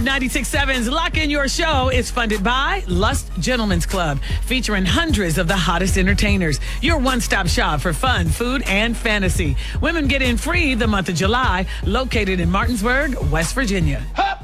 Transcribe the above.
96.7's Lock In Your Show is funded by Lust Gentlemen's Club, featuring hundreds of the hottest entertainers. Your one-stop shop for fun, food, and fantasy. Women get in free the month of July, located in Martinsburg, West Virginia.